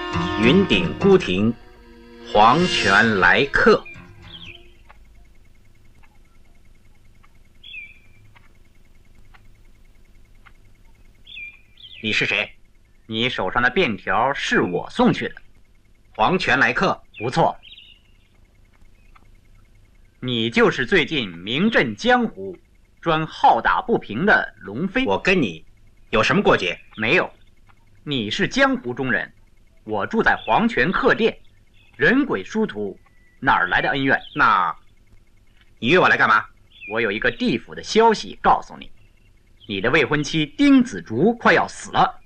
云顶孤亭，黄泉来客。你是谁？你手上的便条是我送去的。黄泉来客，不错。你就是最近名震江湖、专好打不平的龙飞。我跟你有什么过节？没有。你是江湖中人，我住在黄泉客店，人鬼殊途，哪儿来的恩怨？那，你约我来干嘛？我有一个地府的消息告诉你，你的未婚妻丁子竹快要死了。